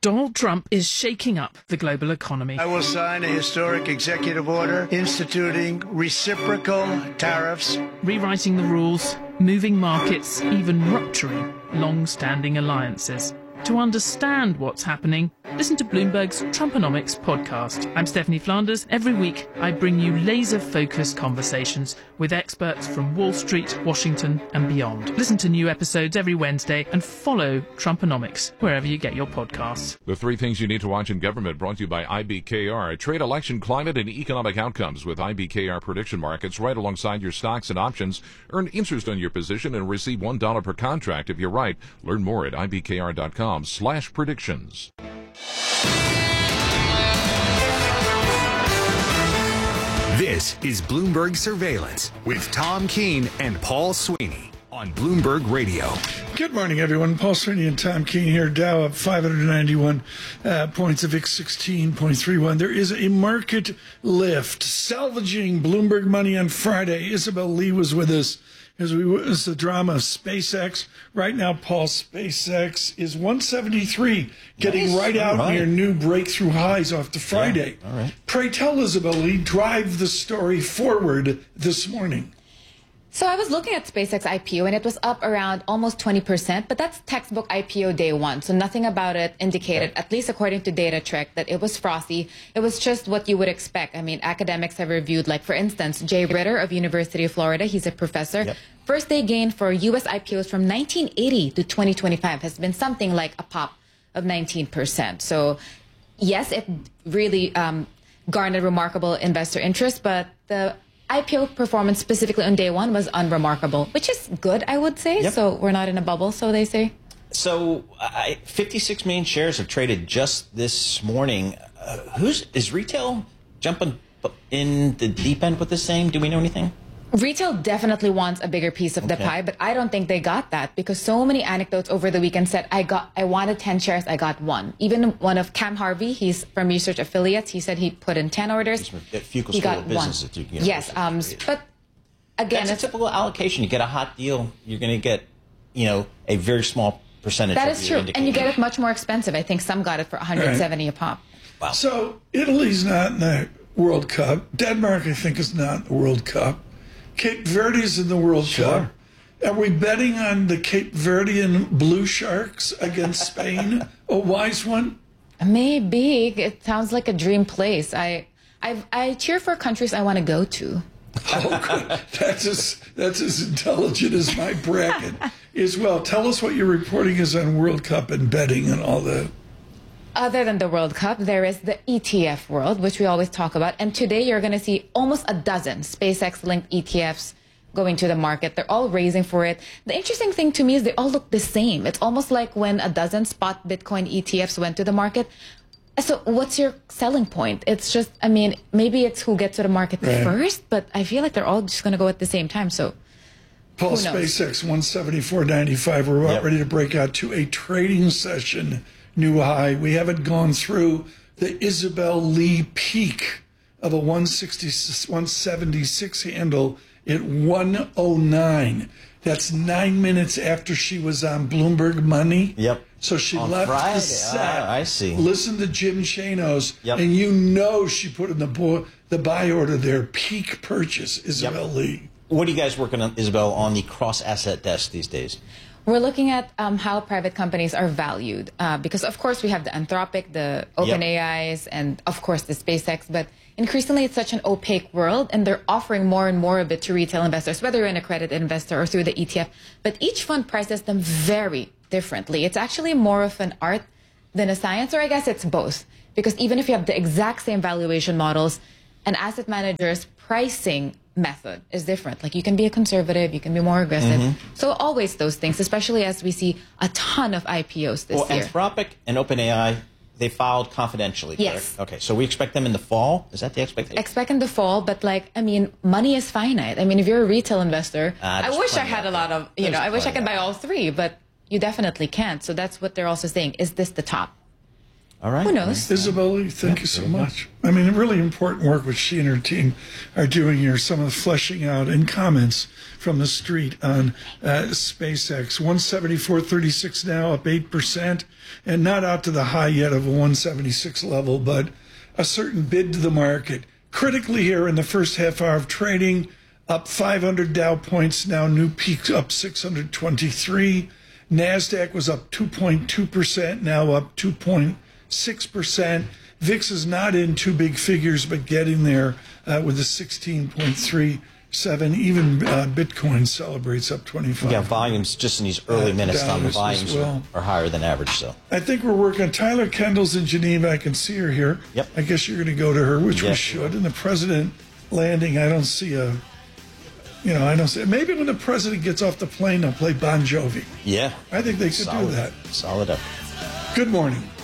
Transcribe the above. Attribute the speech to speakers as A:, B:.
A: Donald Trump is shaking up the global economy.
B: I will sign a historic executive order instituting reciprocal tariffs,
A: rewriting the rules, moving markets, even rupturing long-standing alliances. To understand what's happening, listen to Bloomberg's Trumponomics podcast. I'm Stephanie Flanders. Every week, I bring you laser-focused conversations with experts from Wall Street, Washington, and beyond. Listen to new episodes every Wednesday and follow Trumponomics wherever you get your podcasts.
C: The three things you need to watch in government brought to you by IBKR. Trade, election, climate, and economic outcomes with IBKR prediction markets right alongside your stocks and options. Earn interest on your position and receive $1 per contract if you're right. Learn more at ibkr.com/predictions.
D: This is Bloomberg Surveillance with Tom Keene and Paul Sweeney on Bloomberg Radio.
E: Good morning, everyone. Paul Sweeney and Tom Keene here. Dow up 591 points, a VIX 16.31. There is a market lift. Salvaging Bloomberg money on Friday. Isabel Lee was with us as we witnessed the drama of SpaceX. Right now, Paul, SpaceX is 173, getting right out near new breakthrough highs off to Friday.
F: Yeah. All right.
E: Pray tell, Isabel Lee, drive the story forward this morning.
G: So I was looking at SpaceX IPO, and it was up around almost 20%, but that's textbook IPO day one. So nothing about it indicated, at least according to DataTrek, that it was frothy. It was just what you would expect. I mean, academics have reviewed, like, for instance, Jay Ritter of University of Florida. He's a professor.
F: Yep.
G: First day gain for U.S. IPOs from 1980 to 2025 has been something like a pop of 19%. So yes, it really garnered remarkable investor interest, but the IPO performance specifically on day one was unremarkable, which is good, I would say.
F: Yep.
G: So we're not in a bubble, so they say.
F: So 56 million shares have traded just this morning. Is retail jumping in the deep end with the same? Do we know anything?
G: Retail definitely wants a bigger piece of the pie, but I don't think they got that because so many anecdotes over the weekend said, I wanted 10 shares, I got one. Even one of Cam Harvey, he's from Research Affiliates, he said he put in 10 orders.
F: He got one.
G: Yes, but again,
F: that's a typical allocation. You get a hot deal, you're going to get, a very small percentage.
G: That is true, and you get it much more expensive. I think some got it for 170 a pop.
F: Wow.
E: So Italy's not in the World Cup. Denmark, I think, is not in the World Cup. Cape Verde's in the World Cup. Are we betting on the Cape Verdean Blue Sharks against Spain? A wise one?
G: Maybe. It sounds like a dream place. I cheer for countries I want to go to.
E: Oh, good. That's as intelligent as my bracket as well. Tell us what your reporting is on World Cup and betting and all that.
G: Other than the World Cup, there is the ETF world, which we always talk about. And today you're going to see almost a dozen SpaceX-linked ETFs going to the market. They're all raising for it. The interesting thing to me is they all look the same. It's almost like when a dozen spot Bitcoin ETFs went to the market. So what's your selling point? It's just, maybe it's who gets to the market first, but I feel like they're all just going to go at the same time. So
E: Paul, SpaceX 174.95. We're about ready to break out to a trading session new high. We haven't gone through the Isabel Lee peak of a 176 handle at 109. That's 9 minutes after she was on Bloomberg Money.
F: Yep.
E: So she
F: on
E: left
F: Friday.
E: the set.
F: I see.
E: Listen to Jim Chanos,
F: Yep.
E: and she put in the buy order there. Peak purchase, Isabel Lee.
F: What are you guys working on, Isabel, on the cross-asset desk these days?
G: We're looking at how private companies are valued because, of course, we have the Anthropic, the OpenAIs, and, of course, the SpaceX. But increasingly, it's such an opaque world, and they're offering more and more of it to retail investors, whether you're an accredited investor or through the ETF. But each fund prices them very differently. It's actually more of an art than a science, or I guess it's both. Because even if you have the exact same valuation models, an asset manager's pricing method is different. Like, you can be a conservative, you can be more aggressive. So always those things, especially as we see a ton of IPOs this year.
F: Anthropic and OpenAI, they filed confidentially.
G: Yes.
F: Correct? Okay, so we expect them in the fall? Is that the expectation?
G: Expect in the fall, but money is finite. If you're a retail investor, I wish I had a lot of, I wish I could buy all three, but you definitely can't. So that's what they're also saying. Is this the top?
F: All right.
G: Who knows?
E: Isabel, thank you so much. I mean, really important work which she and her team are doing here. Some of the fleshing out and comments from the street on SpaceX. 174.36 now, up 8%, and not out to the high yet of a 176 level, but a certain bid to the market. Critically here in the first half hour of trading, up 500 Dow points, now new peaks up 623. NASDAQ was up 2.2%, now up 2.6%. VIX is not in two big figures, but getting there with a 16.37. Even Bitcoin celebrates up 25.
F: Yeah, volumes just in these early minutes, Tom, the volumes are higher than average. So
E: I think we're working. Tyler Kendall's in Geneva. I can see her here.
F: Yep.
E: I guess you're going to go to her, which we should. And the president landing, I don't see a... I don't see... Maybe when the president gets off the plane, they'll play Bon Jovi.
F: Yeah.
E: I think they could do that.
F: Solid up.
E: Good morning.